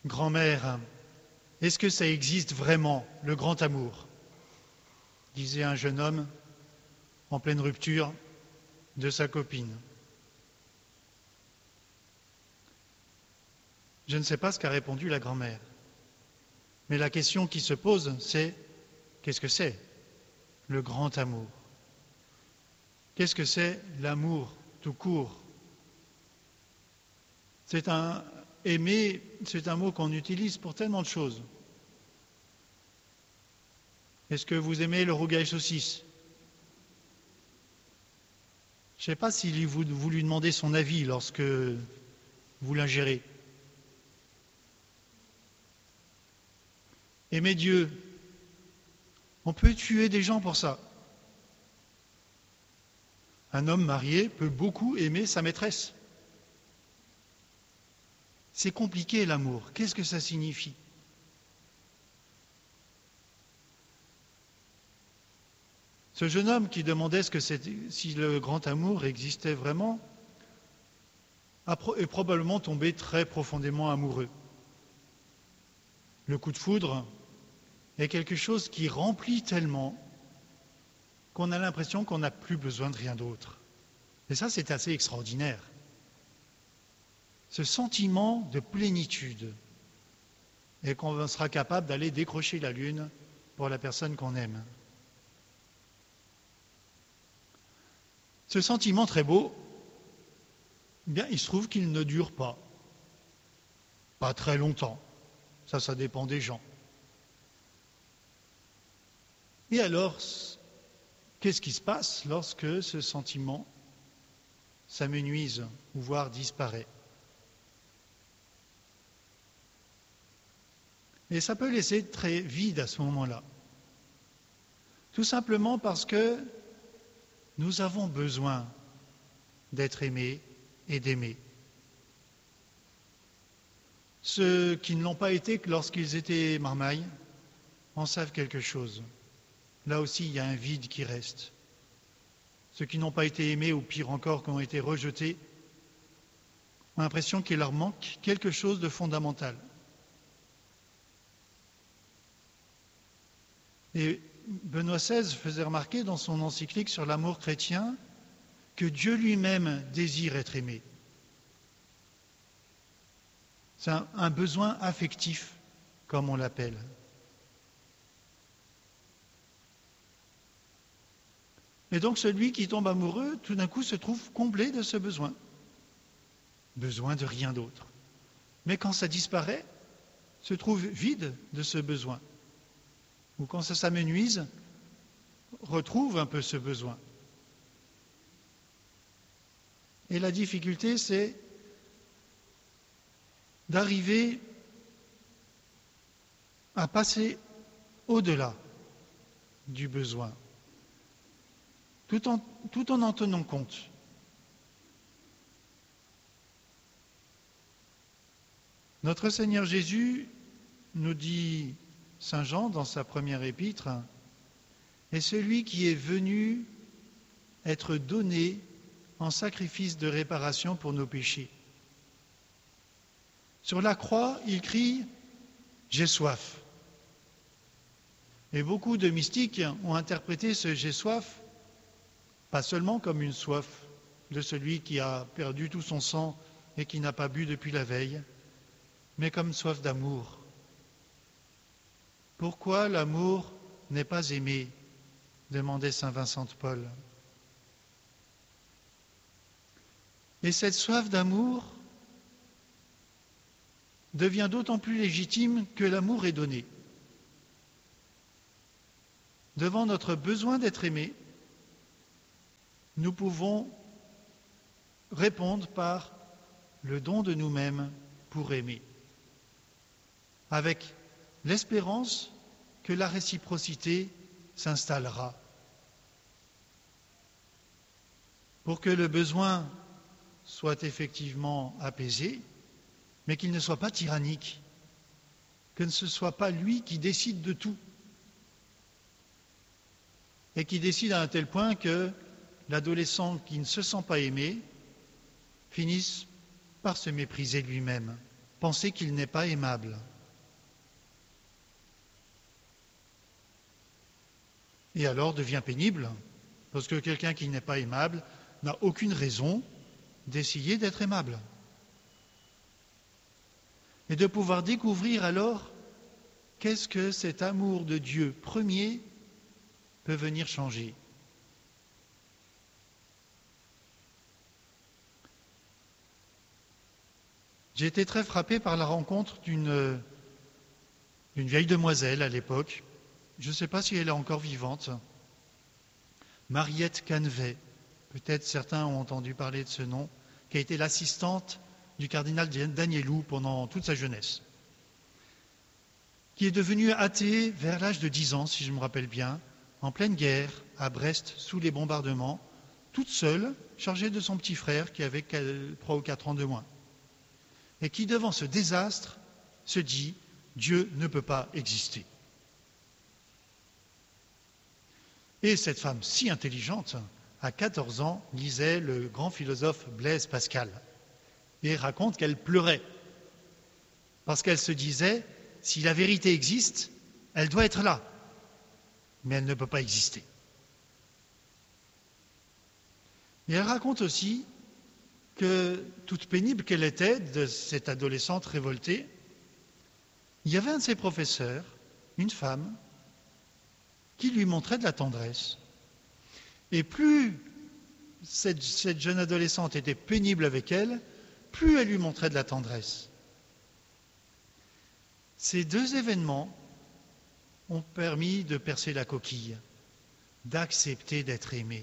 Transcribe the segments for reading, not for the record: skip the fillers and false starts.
Grand-mère, est-ce que ça existe vraiment, le grand amour ? Disait un jeune homme en pleine rupture de sa copine. Je ne sais pas ce qu'a répondu la grand-mère. Mais la question qui se pose, c'est qu'est-ce que c'est le grand amour ? Qu'est-ce que c'est l'amour tout court ? Aimer, c'est un mot qu'on utilise pour tellement de choses. Est-ce que vous aimez le rougail saucisse ? Je ne sais pas si vous lui demandez son avis lorsque vous l'ingérez. Aimer Dieu, on peut tuer des gens pour ça. Un homme marié peut beaucoup aimer sa maîtresse. C'est compliqué l'amour. Qu'est-ce que ça signifie ? Ce jeune homme qui demandait si le grand amour existait vraiment est probablement tombé très profondément amoureux. Le coup de foudre est quelque chose qui remplit tellement qu'on a l'impression qu'on n'a plus besoin de rien d'autre. Et ça, c'est assez extraordinaire. Ce sentiment de plénitude et qu'on sera capable d'aller décrocher la lune pour la personne qu'on aime. Ce sentiment très beau, eh bien, il se trouve qu'il ne dure pas. Pas très longtemps. Ça dépend des gens. Et alors, qu'est-ce qui se passe lorsque ce sentiment s'amenuise ou voire disparaît ? Et ça peut laisser très vide à ce moment-là. Tout simplement parce que nous avons besoin d'être aimés et d'aimer. Ceux qui ne l'ont pas été que lorsqu'ils étaient marmailles en savent quelque chose. Là aussi, il y a un vide qui reste. Ceux qui n'ont pas été aimés, ou pire encore, qui ont été rejetés, ont l'impression qu'il leur manque quelque chose de fondamental. Et Benoît XVI faisait remarquer dans son encyclique sur l'amour chrétien que Dieu lui-même désire être aimé. C'est un besoin affectif, comme on l'appelle. Et donc celui qui tombe amoureux, tout d'un coup, se trouve comblé de ce besoin. Besoin de rien d'autre. Mais quand ça disparaît, se trouve vide de ce besoin. Ou quand ça s'amenuise, retrouve un peu ce besoin. Et la difficulté, c'est d'arriver à passer au-delà du besoin, tout en tenant compte. Notre Seigneur Jésus, nous dit Saint Jean dans sa première épître, est celui qui est venu être donné en sacrifice de réparation pour nos péchés. Sur la croix, il crie « J'ai soif ». Et beaucoup de mystiques ont interprété ce « J'ai soif » pas seulement comme une soif de celui qui a perdu tout son sang et qui n'a pas bu depuis la veille, mais comme soif d'amour. Pourquoi l'amour n'est pas aimé ? Demandait saint Vincent de Paul. Et cette soif d'amour devient d'autant plus légitime que l'amour est donné. Devant notre besoin d'être aimé, nous pouvons répondre par le don de nous-mêmes pour aimer, avec l'espérance que la réciprocité s'installera. Pour que le besoin soit effectivement apaisé, mais qu'il ne soit pas tyrannique, que ce ne soit pas lui qui décide de tout, et qui décide à un tel point que l'adolescent qui ne se sent pas aimé finisse par se mépriser lui-même penser qu'il n'est pas aimable. Et alors devient pénible, parce que quelqu'un qui n'est pas aimable n'a aucune raison d'essayer d'être aimable. Et de pouvoir découvrir alors qu'est-ce que cet amour de Dieu premier peut venir changer. J'ai été très frappé par la rencontre d'une vieille demoiselle à l'époque. Je ne sais pas si elle est encore vivante. Mariette Cannevet, peut-être certains ont entendu parler de ce nom, qui a été l'assistante du cardinal Danielou pendant toute sa jeunesse, qui est devenue athée vers l'âge de 10 ans, si je me rappelle bien, en pleine guerre, à Brest, sous les bombardements, toute seule, chargée de son petit frère qui avait 3 ou 4 ans de moins, et qui, devant ce désastre, se dit « Dieu ne peut pas exister ». Et cette femme si intelligente, à 14 ans, lisait le grand philosophe Blaise Pascal et raconte qu'elle pleurait parce qu'elle se disait « Si la vérité existe, elle doit être là, mais elle ne peut pas exister ». Et elle raconte aussi que, toute pénible qu'elle était, de cette adolescente révoltée, il y avait un de ses professeurs, une femme, qui lui montrait de la tendresse. Et plus cette jeune adolescente était pénible avec elle, plus elle lui montrait de la tendresse. Ces deux événements ont permis de percer la coquille, d'accepter d'être aimé.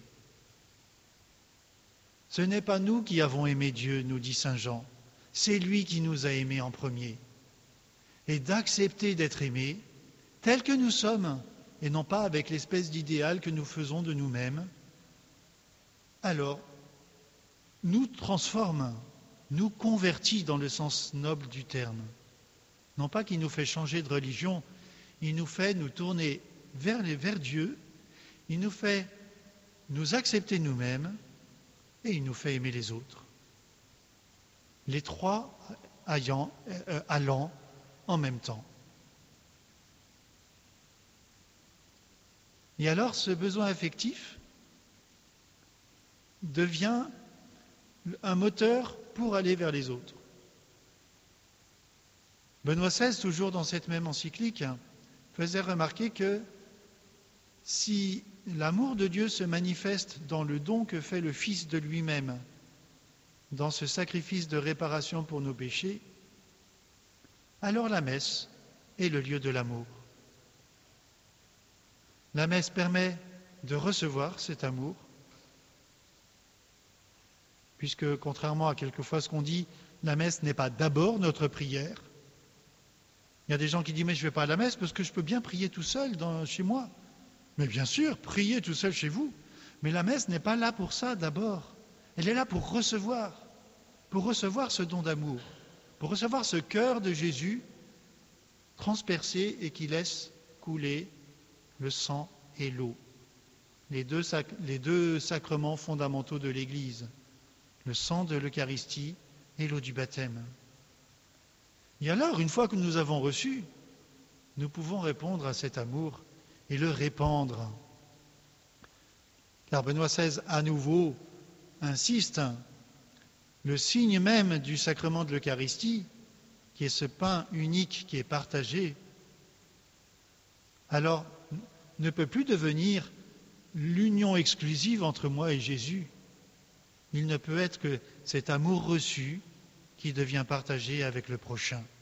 Ce n'est pas nous qui avons aimé Dieu, nous dit saint Jean, c'est lui qui nous a aimés en premier. Et d'accepter d'être aimé tel que nous sommes, et non pas avec l'espèce d'idéal que nous faisons de nous-mêmes, alors nous transforme, nous convertit dans le sens noble du terme. Non pas qu'il nous fait changer de religion, il nous fait nous tourner vers Dieu, il nous fait nous accepter nous-mêmes et il nous fait aimer les autres. Les trois allant en même temps. Et alors ce besoin affectif devient un moteur pour aller vers les autres. Benoît XVI, toujours dans cette même encyclique, faisait remarquer que si l'amour de Dieu se manifeste dans le don que fait le Fils de lui-même, dans ce sacrifice de réparation pour nos péchés, alors la messe est le lieu de l'amour. La messe permet de recevoir cet amour, puisque contrairement à quelquefois ce qu'on dit, la messe n'est pas d'abord notre prière. Il y a des gens qui disent « mais je ne vais pas à la messe parce que je peux bien prier tout seul chez moi ». Mais bien sûr, priez tout seul chez vous, mais la messe n'est pas là pour ça d'abord. Elle est là pour recevoir ce don d'amour, pour recevoir ce cœur de Jésus transpercé et qui laisse couler le sang et l'eau, les deux sacrements fondamentaux de l'Église, le sang de l'Eucharistie et l'eau du baptême. Et alors, une fois que nous avons reçu, nous pouvons répondre à cet amour et le répandre. Car Benoît XVI, à nouveau, insiste, le signe même du sacrement de l'Eucharistie, qui est ce pain unique qui est partagé, alors ne peut plus devenir l'union exclusive entre moi et Jésus. Il ne peut être que cet amour reçu qui devient partagé avec le prochain.